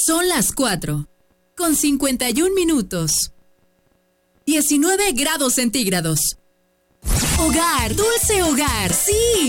Son las 4:51. 19 grados centígrados. Hogar, dulce hogar, sí.